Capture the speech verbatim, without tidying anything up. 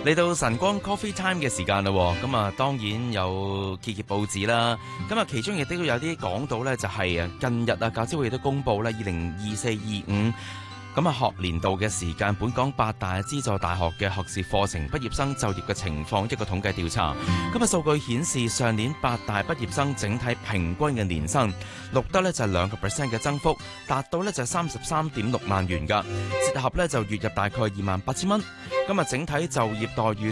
嚟到晨光 Coffee Time 嘅時間啦，咁啊當然有揭揭報紙啦。咁啊其中亦都有啲講到呢，就係啊近日啊教資會亦都公布咧二零二四二五咁啊學年度嘅時間，本港八大資助大學嘅學士課程畢業生就業嘅情況一個統計調查。咁啊數據顯示上年八大畢業生整體平均嘅年薪錄得呢就係兩個 percent 嘅增幅，達到呢就係三十三點六萬元㗎，折合呢就月入大概二萬八千蚊。咁啊整體就業待遇